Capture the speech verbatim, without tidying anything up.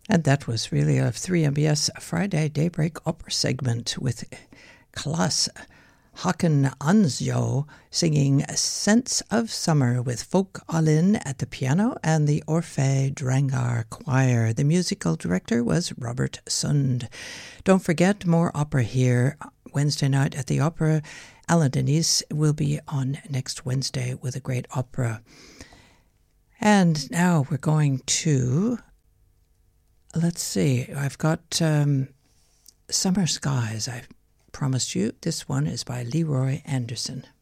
And that was really a three M B S Friday Daybreak opera segment with Klas Håkan Ansjo singing Sense of Summer with Folk Alin at the piano and the Orfei Drangar Choir. The musical director was Robert Sund. Don't forget, more opera here Wednesday night at the Opera. Alan Denise will be on next Wednesday with a great opera. And now we're going to, let's see, I've got um, Summer Skies. I promised you. This one is by Leroy Anderson.